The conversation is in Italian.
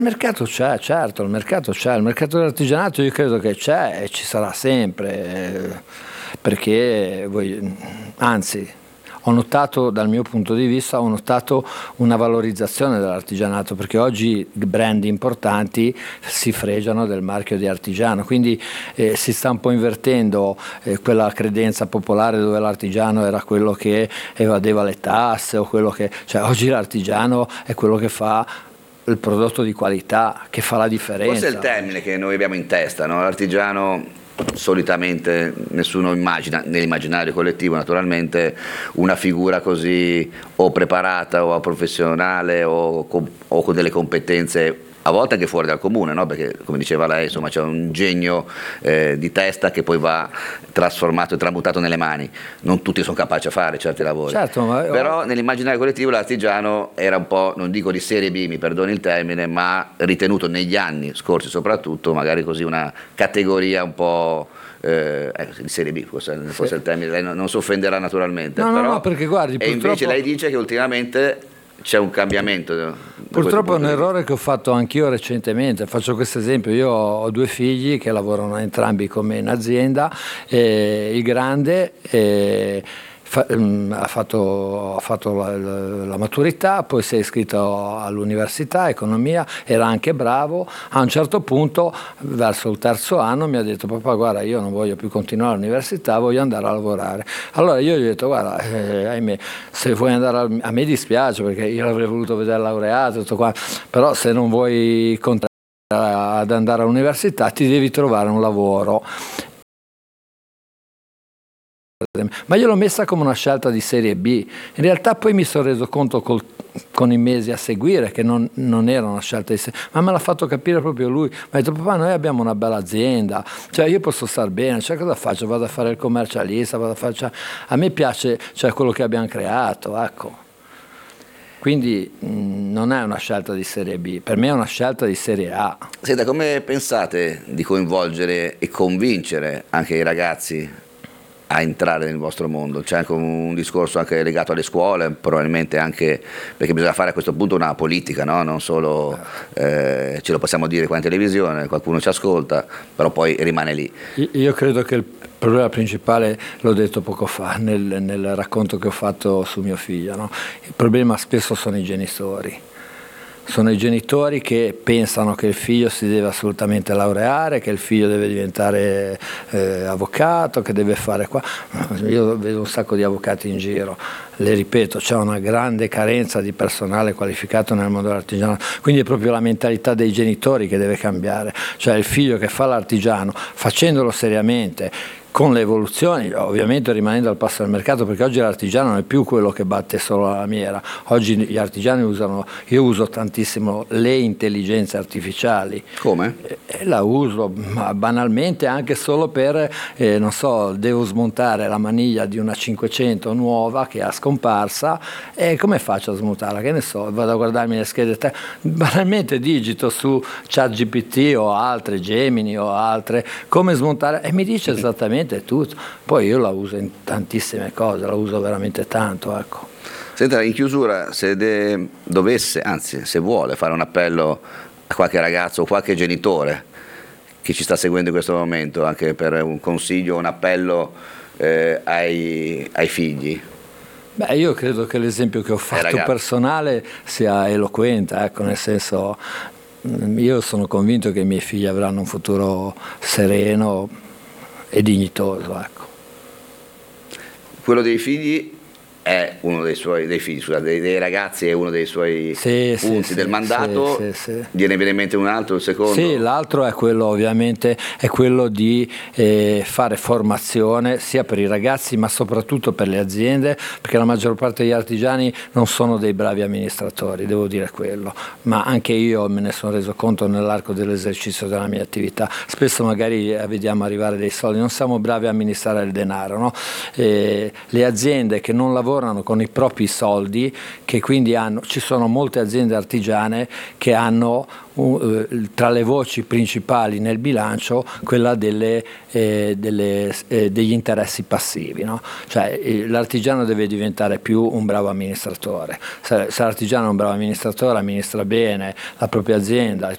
Il mercato c'è, certo, il mercato c'è, il mercato dell'artigianato io credo che c'è e ci sarà sempre, perché anzi, ho notato dal mio punto di vista, ho notato una valorizzazione dell'artigianato, perché oggi brand importanti si fregiano del marchio di artigiano, quindi si sta un po' invertendo quella credenza popolare dove l'artigiano era quello che evadeva le tasse o quello che, cioè oggi l'artigiano è quello che fa il prodotto di qualità, che fa la differenza. Forse è il termine che noi abbiamo in testa, no? L'artigiano solitamente nessuno immagina, nell'immaginario collettivo naturalmente, una figura così o preparata o professionale o con delle competenze a volte anche fuori dal comune, no? Perché come diceva lei, insomma, c'è un genio di testa che poi va trasformato e tramutato nelle mani. Non tutti sono capaci a fare certi lavori. Certo, però nell'immaginario collettivo l'artigiano era un po', non dico di serie B, mi perdoni il termine, ma ritenuto negli anni scorsi soprattutto magari così una categoria un po' di serie B, forse il termine, lei non si offenderà naturalmente. No, perché guardi, e invece lei dice che ultimamente c'è un cambiamento. Purtroppo è un errore che ho fatto anch'io recentemente. Faccio questo esempio: io ho 2 figli che lavorano entrambi con me in azienda, il grande ha fatto la maturità, poi si è iscritto all'università, economia, era anche bravo. A un certo punto, verso il 3° anno, mi ha detto: papà, guarda, io non voglio più continuare all'università, voglio andare a lavorare. Allora io gli ho detto: guarda, ahimè, se vuoi andare a me dispiace, perché io l'avrei voluto vedere laureato, tutto qua, però se non vuoi continuare ad andare all'università ti devi trovare un lavoro. Ma io l'ho messa come una scelta di serie B. In realtà poi mi sono reso conto con i mesi a seguire che non era una scelta di serie B, ma me l'ha fatto capire proprio lui. Mi ha detto: papà, noi abbiamo una bella azienda, cioè io posso star bene, cioè cosa faccio? Vado a fare il commercialista, a me piace, cioè, quello che abbiamo creato, ecco. Quindi non è una scelta di serie B, per me è una scelta di serie A. Senta, come pensate di coinvolgere e convincere anche i ragazzi a entrare nel vostro mondo? C'è anche un discorso anche legato alle scuole, probabilmente anche perché bisogna fare a questo punto una politica, no? Non solo ce lo possiamo dire qua in televisione, qualcuno ci ascolta, però poi rimane lì. Io credo che il problema principale, l'ho detto poco fa nel racconto che ho fatto su mio figlio, no? Il problema spesso sono i genitori. Sono i genitori che pensano che il figlio si deve assolutamente laureare, che il figlio deve diventare avvocato, che deve fare qua. Io vedo un sacco di avvocati in giro, le ripeto, c'è una grande carenza di personale qualificato nel mondo dell'artigiano, quindi è proprio la mentalità dei genitori che deve cambiare, cioè il figlio che fa l'artigiano, facendolo seriamente, con le evoluzioni, ovviamente rimanendo al passo del mercato, perché oggi l'artigiano non è più quello che batte solo la lamiera. Oggi gli artigiani io uso tantissimo le intelligenze artificiali. Come? La uso banalmente anche solo per, non so, devo smontare la maniglia di una 500 nuova che è scomparsa, e come faccio a smontarla? Che ne so, vado a guardarmi le schede, banalmente digito su ChatGPT o altre, Gemini o altre, come smontare, e mi dice esattamente tutto. Poi io la uso in tantissime cose, la uso veramente tanto, ecco. Senta, in chiusura, se dovesse, anzi se vuole fare un appello a qualche ragazzo o qualche genitore che ci sta seguendo in questo momento, anche per un consiglio, un appello ai figli. Beh, io credo che l'esempio che ho fatto personale sia eloquente, ecco, nel senso, io sono convinto che i miei figli avranno un futuro sereno e dignitoso, ecco. Quello dei figli è uno dei ragazzi è uno dei suoi punti del mandato. Viene in mente un altro, il secondo? Sì, l'altro è quello, ovviamente, è quello di fare formazione sia per i ragazzi ma soprattutto per le aziende, perché la maggior parte degli artigiani non sono dei bravi amministratori, devo dire quello, ma anche io me ne sono reso conto nell'arco dell'esercizio della mia attività. Spesso magari vediamo arrivare dei soldi, non siamo bravi a amministrare il denaro, no? Le aziende che non lavorano con i propri soldi, che quindi ci sono molte aziende artigiane che hanno tra le voci principali nel bilancio quella degli interessi passivi, no? Cioè l'artigiano deve diventare più un bravo amministratore. Se l'artigiano è un bravo amministratore, amministra bene la propria azienda,